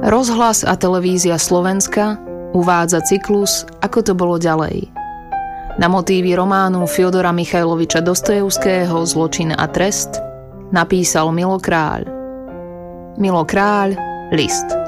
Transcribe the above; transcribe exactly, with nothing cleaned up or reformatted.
Rozhlas a televízia Slovenska uvádza cyklus Ako to bolo ďalej. Na motívy románu Fjodora Michajloviča Dostojevského Zločin a trest napísal Milo Kráľ. Milo Kráľ, List.